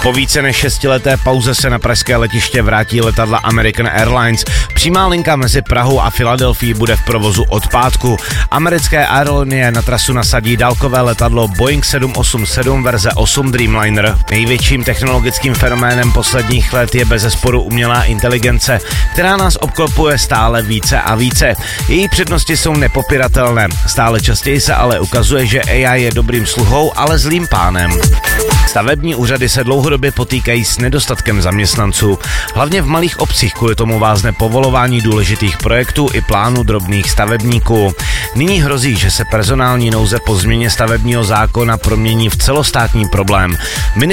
Po více než 6leté pauze se na pražské letiště vrátí letadla American Airlines. Přímá linka mezi Prahou a Filadelfií bude v provozu od pátku. Americké aerolinie na trasu nasadí dálkové letadlo Boeing 787 verze 8 Dreamliner. Největším technologickým fenoménem posledních let je bezesporu umělá inteligence, která nás obklopuje stále více a více. Její přednosti jsou nepopiratelné. Stále častěji se ale ukazuje, že AI je dobrým sluhou, ale zlým pánem. Stavební úřady se dlouhodobě potýkají s nedostatkem zaměstnanců. Hlavně v malých obcích kvůli tomu vázne povolování důležitých projektů i plánu drobných stavebníků. Nyní hrozí, že se personální nouze po změně stavebního zákona promění v celostátní problém.